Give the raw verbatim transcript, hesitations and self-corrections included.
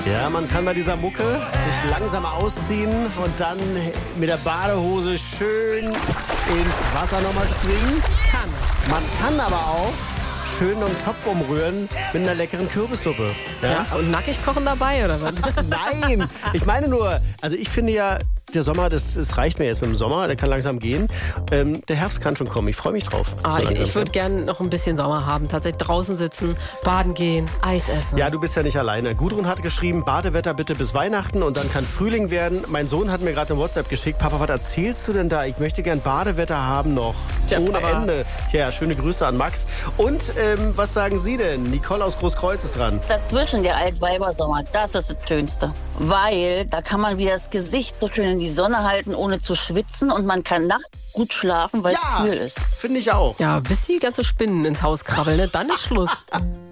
Ja, man kann bei dieser Mucke sich langsam ausziehen und dann mit der Badehose schön ins Wasser nochmal springen. Kann. Man kann aber auch schön einen Topf umrühren mit einer leckeren Kürbissuppe. Ja, ja und nackig kochen dabei, oder was? Nein, ich meine nur, also ich finde ja, der Sommer, das, das reicht mir jetzt mit dem Sommer, der kann langsam gehen. Ähm, der Herbst kann schon kommen, ich freue mich drauf. Ah, so ich langsam, ich würde gerne noch ein bisschen Sommer haben, tatsächlich draußen sitzen, baden gehen, Eis essen. Ja, du bist ja nicht alleine. Gudrun hat geschrieben, Badewetter bitte bis Weihnachten und dann kann Frühling werden. Mein Sohn hat mir gerade eine WhatsApp geschickt. Papa, was erzählst du denn da? Ich möchte gern Badewetter haben noch. Tja, ohne Papa. Ende. Ja, schöne Grüße an Max. Und ähm, was sagen Sie denn? Nicole aus Großkreuz ist dran. Dazwischen der Altweibersommer, das ist das Schönste. Weil da kann man wieder das Gesicht so schön in die Sonne halten, ohne zu schwitzen. Und man kann nachts gut schlafen, weil Ja, es kühl ist. finde ich auch. Ja, bis die ganze Spinnen ins Haus krabbeln, ne? Dann ist Schluss.